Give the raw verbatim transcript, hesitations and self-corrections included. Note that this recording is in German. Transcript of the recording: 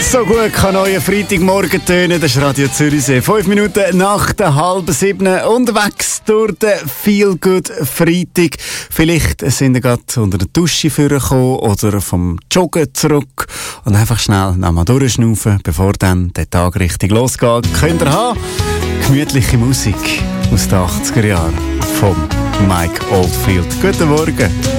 So gut kann euer Freitagmorgen tönen, das ist Radio Zürichsee. Fünf Minuten nach der halben sieben unterwegs durch den Feel-Good Freitag. Vielleicht sind ihr gerade unter der Dusche vorgekommen oder vom Joggen zurück und einfach schnell nochmal durchschnaufen, bevor dann der Tag richtig losgeht. Könnt ihr haben gemütliche Musik aus den achtziger Jahren vom Mike Oldfield. Guten Morgen.